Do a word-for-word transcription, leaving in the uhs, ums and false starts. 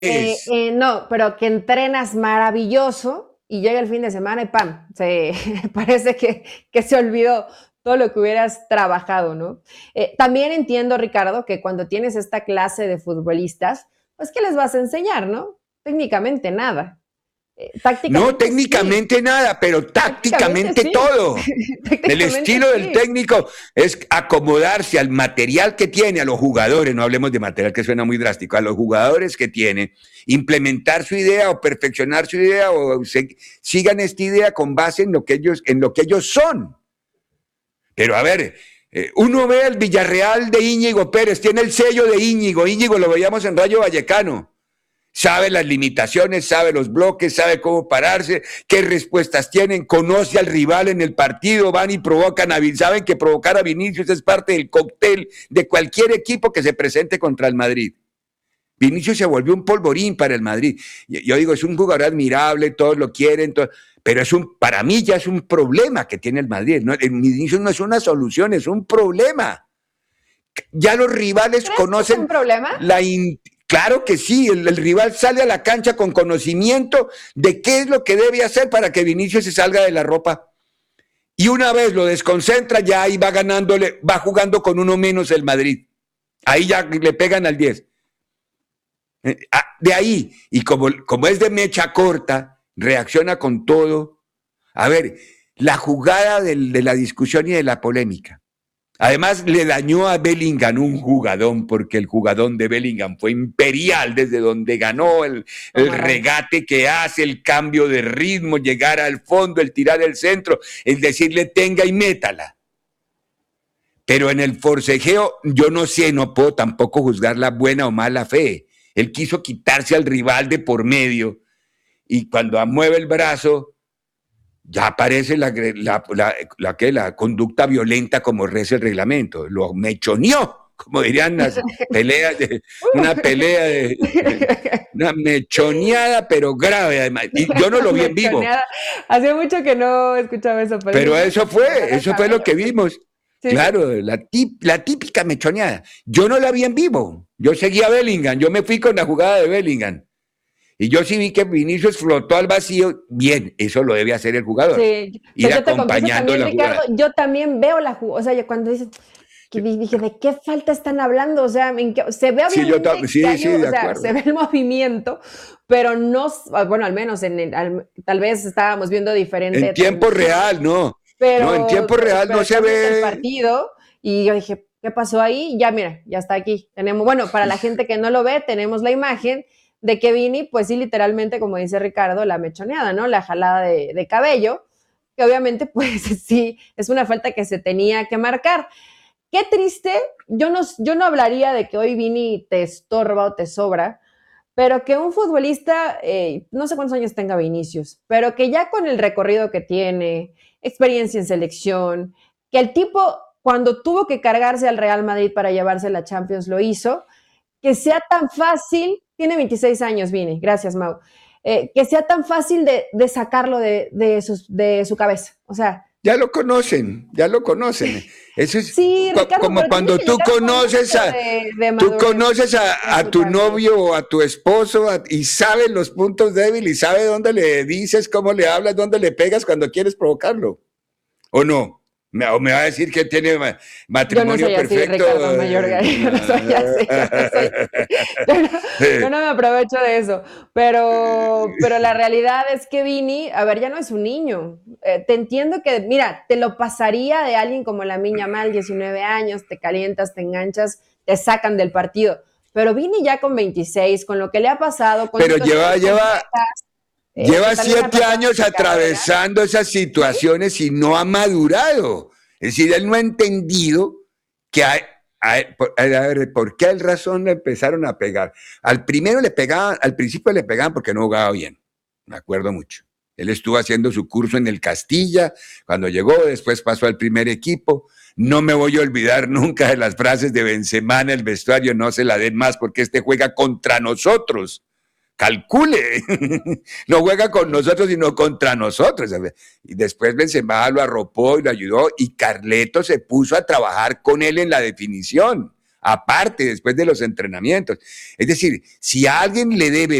Eh, eh, no, pero que entrenas maravilloso y llega el fin de semana y ¡pam! Se, parece que, que se olvidó todo lo que hubieras trabajado, ¿no? Eh, también entiendo, Ricardo, que cuando tienes esta clase de futbolistas, pues, ¿qué les vas a enseñar, no? Técnicamente nada. Eh, No, tácticamente sí. técnicamente nada, pero Tácticamente tácticamente sí. todo. El Técnicamente estilo del sí. técnico es acomodarse al material que tiene, a los jugadores, no hablemos de material que suena muy drástico, a los jugadores que tiene, implementar su idea o perfeccionar su idea o se, sigan esta idea con base en lo que ellos, en lo que ellos son. Pero a ver, eh, uno ve el Villarreal de Íñigo Pérez, tiene el sello de Íñigo, Íñigo lo veíamos en Rayo Vallecano. Sabe las limitaciones, sabe los bloques, sabe cómo pararse, qué respuestas tienen, conoce al rival en el partido, van y provocan a Vinicius, saben que provocar a Vinicius es parte del cóctel de cualquier equipo que se presente contra el Madrid. Vinicius se volvió un polvorín para el Madrid. Yo digo, es un jugador admirable, todos lo quieren, todo, pero es un, para mí ya es un problema que tiene el Madrid. ¿No? El Vinicius no es una solución, es un problema. Ya los rivales ¿Crees que es conocen un problema? la in, claro que sí, el, el rival sale a la cancha con conocimiento de qué es lo que debe hacer para que Vinicius se salga de la ropa. Y una vez lo desconcentra, ya ahí va ganándole, va jugando con uno menos el Madrid. Ahí ya le pegan al diez. De ahí, y como, como es de mecha corta, reacciona con todo. A ver, la jugada de, de la discusión y de la polémica. Además, le dañó a Bellingham un jugadón, porque el jugadón de Bellingham fue imperial desde donde ganó el, el regate que hace, el cambio de ritmo, llegar al fondo, el tirar el centro, el decirle tenga y métala. Pero en el forcejeo, yo no sé, no puedo tampoco juzgar la buena o mala fe. Él quiso quitarse al rival de por medio y cuando mueve el brazo, ya aparece la, la, la, la, la, la conducta violenta como reza el reglamento. Lo mechoneó, como dirían las peleas, de, una pelea de, una mechoneada, pero grave además. Y yo no lo vi en vivo. Hace mucho que no escuchaba eso. Pero, pero eso fue, eso fue lo que vimos. Sí, claro, sí. La, tip, la típica mechoneada. Yo no la vi en vivo. Yo seguía a Bellingham. Yo me fui con la jugada de Bellingham. Y yo sí vi que Vinicius flotó al vacío. Bien, eso lo debe hacer el jugador. Sí. Ir yo acompañando también, la Ricardo, jugada. yo también veo la jugada. O sea, yo cuando dicen, que dije, ¿de qué falta están hablando? O sea, ¿en qué? Se ve obviamente sí, yo, sí, que hay, sí, o sea, se ve el movimiento, pero no, bueno, al menos en el, al, tal vez estábamos viendo diferente. En tiempo real, no. Pero, no, en tiempo real pero no se ve. El partido, y yo dije, ¿qué pasó ahí? Ya, mira, ya está aquí. Tenemos, bueno, para la gente que no lo ve, tenemos la imagen de que Vini, pues sí, literalmente, como dice Ricardo, la mechoneada, ¿no? La jalada de, de cabello, que obviamente, pues sí, es una falta que se tenía que marcar. Qué triste, yo no, yo no hablaría de que hoy Vini te estorba o te sobra, pero que un futbolista, eh, no sé cuántos años tenga Vinicius, pero que ya con el recorrido que tiene, experiencia en selección, que el tipo cuando tuvo que cargarse al Real Madrid para llevarse la Champions lo hizo, que sea tan fácil, tiene veintiséis años Vini, gracias Mau, eh, que sea tan fácil de, de sacarlo de, de, sus, de su cabeza, o sea, ya lo conocen, ya lo conocen. Eso es sí, Ricardo, como cuando tú conoces a, de, de tú conoces a, a tu novio o a tu esposo a, y sabes los puntos débiles y sabes dónde le dices, cómo le hablas, dónde le pegas cuando quieres provocarlo. ¿O no? Me, o me va a decir que tiene matrimonio yo no soy perfecto. Así, Ricardo Mayorga, yo no soy así, yo no, soy, yo, no, yo no me aprovecho de eso, pero, pero la realidad es que Vini, a ver, ya no es un niño. Eh, te entiendo que, mira, te lo pasaría de alguien como Lamine Yamal, diecinueve años, te calientas, te enganchas, te sacan del partido. Pero Vini ya con veintiséis, con lo que le ha pasado. Con pero lleva, lleva. Eh, Lleva siete años atravesando esas situaciones y no ha madurado. Es decir, él no ha entendido que hay, hay, a ver, ¿por qué razón le empezaron a pegar? Al primero le pegaban, al principio le pegaban porque no jugaba bien, me acuerdo mucho. Él estuvo haciendo su curso en el Castilla, cuando llegó, después pasó al primer equipo. No me voy a olvidar nunca de las frases de Benzema en el vestuario, no se la den más porque este juega contra nosotros. Calcule, no juega con nosotros sino contra nosotros. Y después Benzema lo arropó y lo ayudó y Carleto se puso a trabajar con él en la definición. aparte, después de los entrenamientos. Es decir, si a alguien le debe